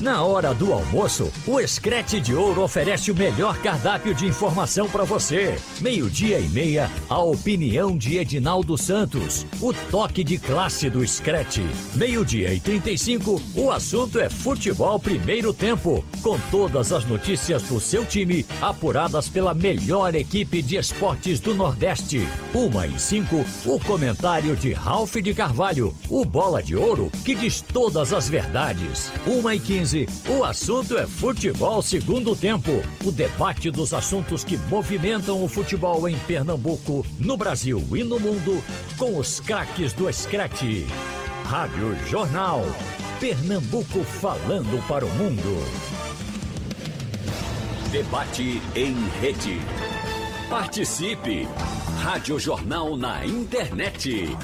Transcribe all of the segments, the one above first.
Na hora do almoço, o Screte de Ouro oferece o melhor cardápio de informação para você. 12:30, a opinião de Edinaldo Santos. O toque de classe do Screte. 12:35, o assunto é futebol primeiro tempo. Com todas as notícias do seu time, apuradas pela melhor equipe de esportes do Nordeste. 1:05, o comentário de Ralph de Carvalho. O Bola de Ouro, que diz todas as verdades. 1:15, o assunto é futebol segundo tempo. O debate dos assuntos que movimentam o futebol em Pernambuco, no Brasil e no mundo, com os craques do Screte. Rádio Jornal. Pernambuco falando para o mundo. Debate em rede. Participe! Rádio Jornal na internet.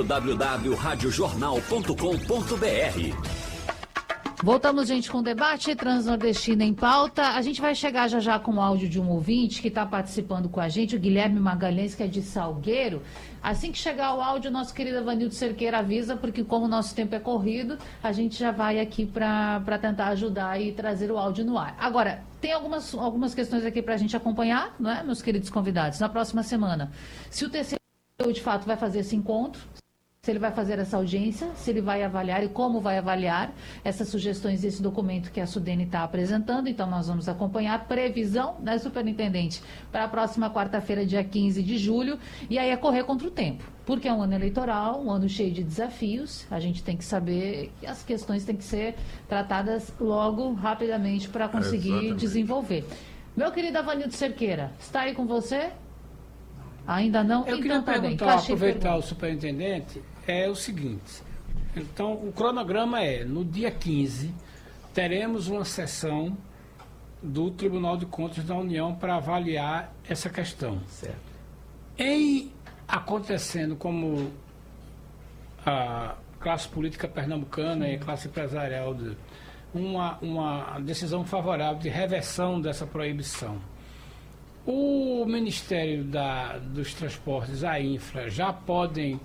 www.radiojornal.com.br. Voltamos, gente, com o debate Transnordestina em pauta. A gente vai chegar já com o áudio de um ouvinte que está participando com a gente, o Guilherme Magalhães, que é de Salgueiro. Assim que chegar o áudio, nosso querido Evanildo Cerqueira avisa, porque como o nosso tempo é corrido, a gente já vai aqui para tentar ajudar e trazer o áudio no ar. Agora, tem algumas questões aqui para a gente acompanhar, não é, meus queridos convidados? Na próxima semana, se o TCU de fato vai fazer esse encontro, se ele vai fazer essa audiência, se ele vai avaliar e como vai avaliar essas sugestões desse documento que a Sudene está apresentando. Então, nós vamos acompanhar. Previsão, né, superintendente, para a próxima quarta-feira, dia 15 de julho. E aí é correr contra o tempo, porque é um ano eleitoral, um ano cheio de desafios. A gente tem que saber que as questões têm que ser tratadas logo, rapidamente, para conseguir desenvolver. Meu querido Avanildo Cerqueira, está aí com você? Ainda não? Eu queria perguntar, aproveitar o superintendente, é o seguinte. Então, o cronograma é, no dia 15, teremos uma sessão do Tribunal de Contas da União para avaliar essa questão. Certo. Em acontecendo como a classe política pernambucana e a classe empresarial, uma decisão favorável de reversão dessa proibição, o Ministério dos Transportes, a Infra, já podem